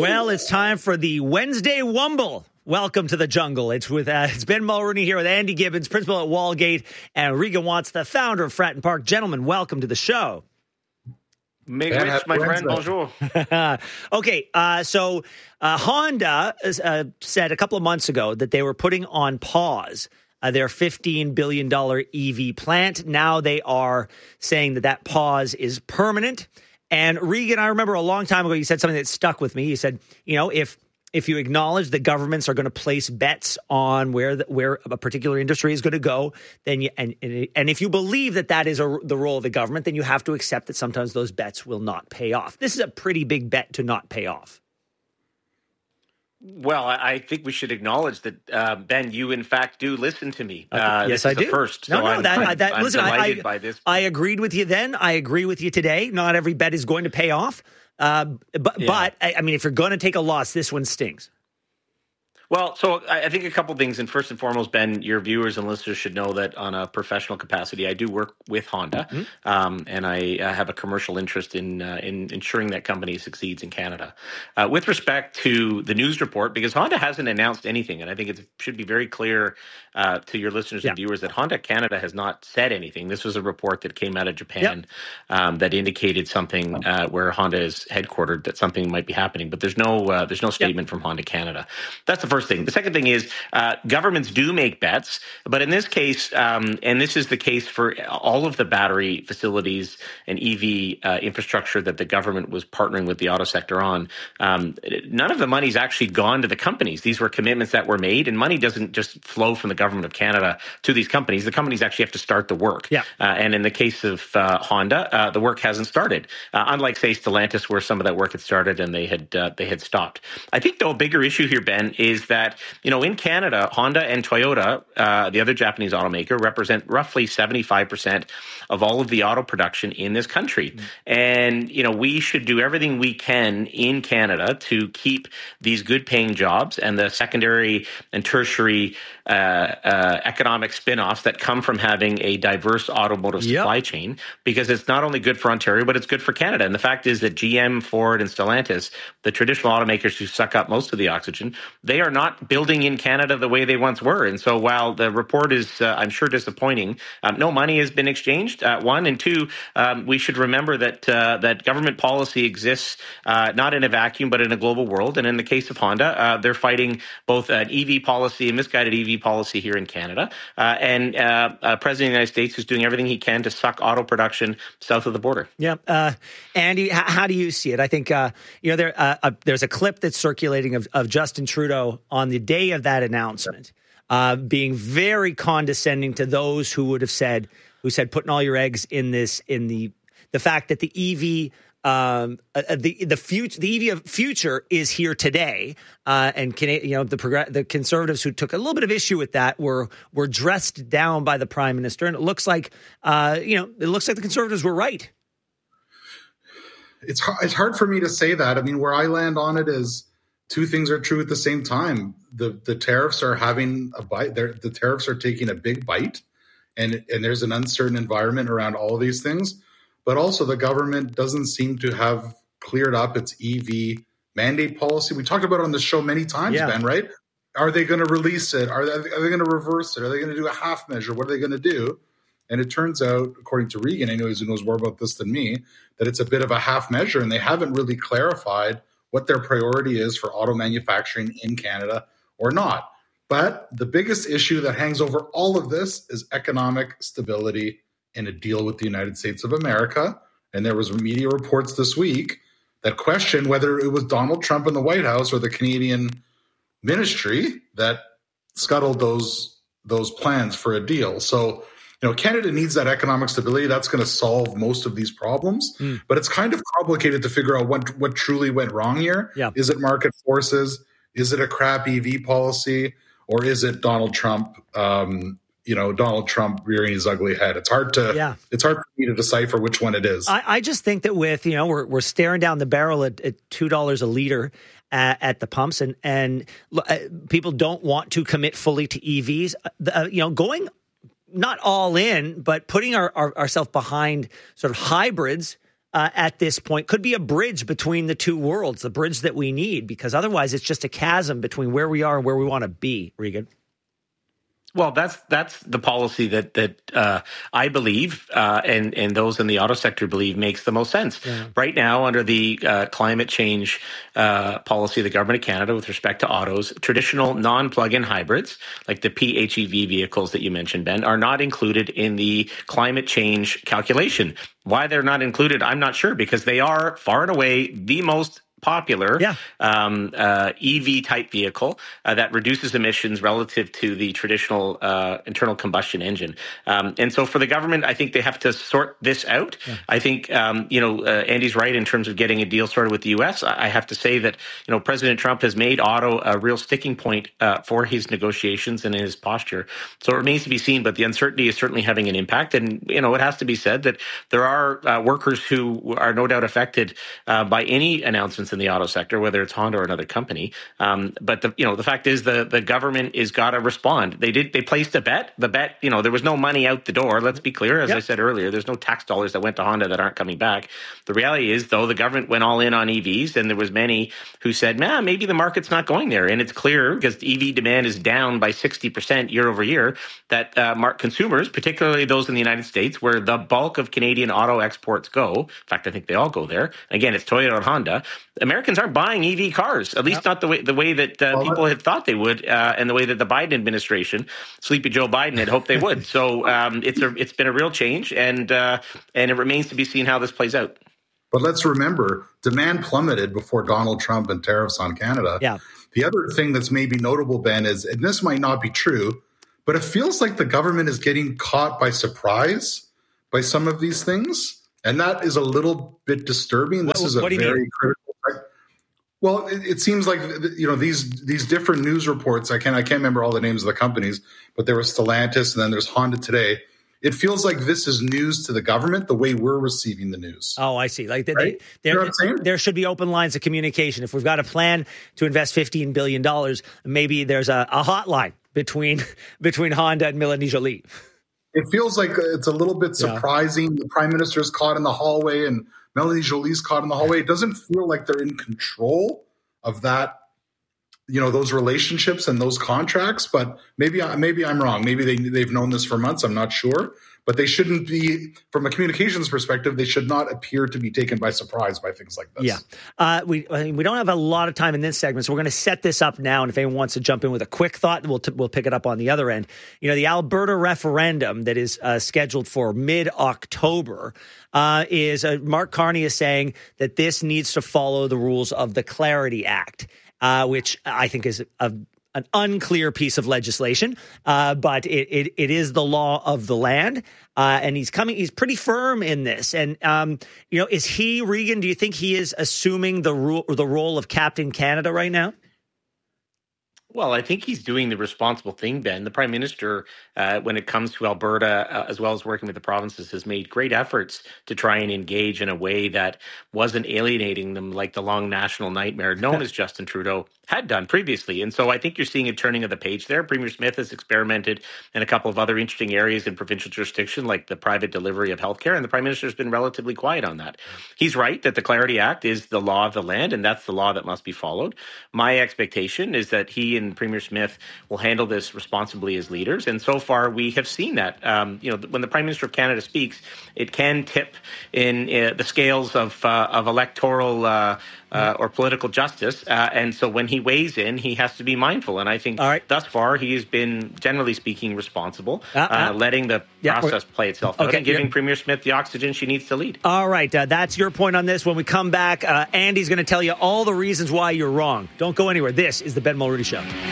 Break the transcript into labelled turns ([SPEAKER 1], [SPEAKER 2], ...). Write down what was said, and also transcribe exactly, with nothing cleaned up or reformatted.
[SPEAKER 1] Well, it's time for the Wednesday Wumble. Welcome to the jungle. It's with uh, it's Ben Mulroney here with Andy Gibbons, principal at Walgate, and Regan Watts, the founder of Fratton Park. Gentlemen, welcome to the show.
[SPEAKER 2] Make rich, my friend. Bonjour.
[SPEAKER 1] Okay, uh, so uh, Honda uh, said a couple of months ago that they were putting on pause uh, their fifteen billion dollars E V plant. Now they are saying that that pause is permanent. And Regan, I remember a long time ago, you said something that stuck with me. You said, you know, if if you acknowledge that governments are going to place bets on where the, where a particular industry is going to go, then you, and, and and if you believe that that is a, the role of the government, then you have to accept that sometimes those bets will not pay off. This is a pretty big bet to not pay off.
[SPEAKER 2] Well, I think we should acknowledge that, uh, Ben, you in fact do listen to me.
[SPEAKER 1] Uh, yes, I do.
[SPEAKER 2] First,
[SPEAKER 1] no,
[SPEAKER 2] so
[SPEAKER 1] no,
[SPEAKER 2] I'm,
[SPEAKER 1] that,
[SPEAKER 2] I'm,
[SPEAKER 1] that
[SPEAKER 2] I'm
[SPEAKER 1] listen,
[SPEAKER 2] delighted
[SPEAKER 1] I,
[SPEAKER 2] by this.
[SPEAKER 1] I agreed with you then. I agree with you today. Not every bet is going to pay off. Uh, but, yeah. but I, I mean, if you're going to take a loss, this one stings.
[SPEAKER 2] Well, so I think a couple things. And first and foremost, Ben, your viewers and listeners should know that on a professional capacity, I do work with Honda, mm-hmm. um, and I uh, have a commercial interest in uh, in ensuring that company succeeds in Canada. Uh, with respect to the news report, because Honda hasn't announced anything, and I think it should be very clear uh, to your listeners yeah. and viewers that Honda Canada has not said anything. This was a report that came out of Japan yep. um, that indicated something uh, where Honda is headquartered, that something might be happening, but there's no uh, there's no statement yep. from Honda Canada. That's the first thing. The second thing is uh, governments do make bets, but in this case, um, and this is the case for all of the battery facilities and E V uh, infrastructure that the government was partnering with the auto sector on, um, none of the money's actually gone to the companies. These were commitments that were made, and money doesn't just flow from the government of Canada to these companies. The companies actually have to start the work. Yeah. Uh, and in the case of uh, Honda, uh, the work hasn't started, uh, unlike, say, Stellantis, where some of that work had started and they had uh, they had stopped. I think, though, a bigger issue here, Ben, is that You know, in Canada, Honda and Toyota, uh, the other Japanese automaker, represent roughly seventy-five percent of all of the auto production in this country. Mm-hmm. And, you know, we should do everything we can in Canada to keep these good-paying jobs and the secondary and tertiary uh, uh, economic spin-offs that come from having a diverse automotive yep. supply chain, because it's not only good for Ontario, but it's good for Canada. And the fact is that G M, Ford, and Stellantis, the traditional automakers who suck up most of the oxygen, they are not building in Canada the way they once were. And so while the report is, uh, I'm sure, disappointing, um, no money has been exchanged, uh, one. And two, um, we should remember that uh, that government policy exists uh, not in a vacuum, but in a global world. And in the case of Honda, uh, they're fighting both an E V policy, a misguided E V policy here in Canada, uh, and uh, a president of the United States who's doing everything he can to suck auto production south of the border. Yeah. Uh, Andy, h- how do you see it? I think, uh, you know, there uh, uh, there's a clip that's circulating of, of Justin Trudeau on the day of that announcement, uh, being very condescending to those who would have said, who said, putting all your eggs in this, in the the fact that the E V, um, uh, the the future, the E V of future is here today, uh, and can, you know the progr- the Conservatives who took a little bit of issue with that were were dressed down by the Prime Minister, and it looks like, uh, you know, it looks like the Conservatives were right.
[SPEAKER 3] It's it's hard for me to say that. I mean, where I land on it is, two things are true at the same time. The the tariffs are having a bite. They're, the tariffs are taking a big bite, and and there's an uncertain environment around all of these things. But also, the government doesn't seem to have cleared up its E V mandate policy. We talked about it on the show many times, yeah. Ben, right? Are they going to release it? Are they, are they going to reverse it? Are they going to do a half measure? What are they going to do? And it turns out, according to Regan, anyways, who knows more about this than me, that it's a bit of a half measure, and they haven't really clarified what their priority is for auto manufacturing in Canada or not. But the biggest issue that hangs over all of this is economic stability in a deal with the United States of America. And there was media reports this week that questioned whether it was Donald Trump in the White House or the Canadian ministry that scuttled those those plans for a deal. So, you know, Canada needs that economic stability. That's going to solve most of these problems. Mm. But it's kind of complicated to figure out what, what truly went wrong here. Yeah. Is it market forces? Is it a crap E V policy? Or is it Donald Trump, um, you know, Donald Trump rearing his ugly head? It's hard to yeah. it's hard for me to decipher which one it is.
[SPEAKER 1] I, I just think that with, you know, we're we're staring down the barrel at, at two dollars a liter at, at the pumps, and and uh, people don't want to commit fully to E Vs. Uh, you know, going not all in, but putting our, our ourselves behind sort of hybrids uh, at this point, could be a bridge between the two worlds, the bridge that we need, because otherwise it's just a chasm between where we are and where we want to be, Regan.
[SPEAKER 2] Well, that's that's the policy that that uh, I believe, uh, and and those in the auto sector believe makes the most sense. Yeah. Right now, under the uh, climate change uh, policy of the government of Canada with respect to autos, traditional non-plug-in hybrids like the P H E V vehicles that you mentioned, Ben, are not included in the climate change calculation. Why they're not included, I'm not sure, because they are far and away the most popular
[SPEAKER 1] yeah.
[SPEAKER 2] um, uh, E V type vehicle uh, that reduces emissions relative to the traditional uh, internal combustion engine. Um, and so for the government, I think they have to sort this out. Yeah. I think, um, you know, uh, Andy's right in terms of getting a deal started with the U S. I have to say that, you know, President Trump has made auto a real sticking point uh, for his negotiations and his posture. So it remains to be seen, but the uncertainty is certainly having an impact. And, you know, it has to be said that there are uh, workers who are no doubt affected uh, by any announcements in the auto sector, whether it's Honda or another company. Um, but the you know the fact is the the government is got to respond. They did they placed a bet. The bet, you know, there was no money out the door. Let's be clear, as yep. I said earlier, there's no tax dollars that went to Honda that aren't coming back. The reality is, though, the government went all in on E Vs, and there was many who said, "Man, maybe the market's not going there." And it's clear because E V demand is down by sixty percent year over year that uh, mark consumers, particularly those in the United States, where the bulk of Canadian auto exports go. In fact, I think they all go there. Again, it's Toyota and Honda. Americans aren't buying E V cars, at least yep. not the way the way that uh, well, people had thought they would, uh, and the way that the Biden administration, Sleepy Joe Biden, had hoped they would. So um, it's a it's been a real change, and uh, and it remains to be seen how this plays out.
[SPEAKER 3] But let's remember, demand plummeted before Donald Trump and tariffs on Canada.
[SPEAKER 1] Yeah.
[SPEAKER 3] The other thing that's maybe notable, Ben, is, and this might not be true, but it feels like the government is getting caught by surprise by some of these things, and that is a little bit disturbing. This
[SPEAKER 1] what,
[SPEAKER 3] is a very
[SPEAKER 1] mean?
[SPEAKER 3] critical. Well, it, it seems like, you know, these these different news reports, I can't I can't remember all the names of the companies, but there was Stellantis and then there's Honda today. It feels like this is news to the government the way we're receiving the news.
[SPEAKER 1] Oh, I see. Like they,
[SPEAKER 3] right?
[SPEAKER 1] they,
[SPEAKER 3] you know
[SPEAKER 1] there, there should be open lines of communication. If we've got a plan to invest fifteen billion dollars, maybe there's a, a hotline between between Honda and Melanie Joly.
[SPEAKER 3] It feels like it's a little bit surprising. Yeah. The prime minister's caught in the hallway and Melanie Joly's caught in the hallway. It doesn't feel like they're in control of that, you know, those relationships and those contracts. But maybe, maybe I'm wrong. Maybe they, they've known this for months. I'm not sure. But they shouldn't be, from a communications perspective, they should not appear to be taken by surprise by things like this.
[SPEAKER 1] Yeah. Uh, we I mean, we don't have a lot of time in this segment, so we're going to set this up now. And if anyone wants to jump in with a quick thought, we'll t- we'll pick it up on the other end. You know, the Alberta referendum that is uh, scheduled for mid-October uh, is, uh, Mark Carney is saying that this needs to follow the rules of the Clarity Act, uh, which I think is a an unclear piece of legislation, uh, but it, it it is the law of the land, uh, and he's coming. He's pretty firm in this, and um, you know, is he, Regan? Do you think he is assuming the rule, the role of Captain Canada right now?
[SPEAKER 2] Well, I think he's doing the responsible thing, Ben. The Prime Minister, uh, when it comes to Alberta, uh, as well as working with the provinces, has made great efforts to try and engage in a way that wasn't alienating them like the long national nightmare known as Justin Trudeau had done previously. And so I think you're seeing a turning of the page there. Premier Smith has experimented in a couple of other interesting areas in provincial jurisdiction, like the private delivery of healthcare, and the Prime Minister has been relatively quiet on that. He's right that the Clarity Act is the law of the land, and that's the law that must be followed. My expectation is that he and Premier Smith will handle this responsibly as leaders, and so far we have seen that. Um, you know, when the Prime Minister of Canada speaks, it can tip in uh, the scales of uh, of electoral uh, uh, or political justice, uh, and so when he weighs in, he has to be mindful. And I think right. thus far he has been, generally speaking, responsible, uh, uh, uh, letting the yeah, process play itself okay, out and giving yeah. Premier Smith the oxygen she needs to lead.
[SPEAKER 1] All right, uh, that's your point on this. When we come back, uh, Andy's going to tell you all the reasons why you're wrong. Don't go anywhere. This is the Ben Mulroney Show.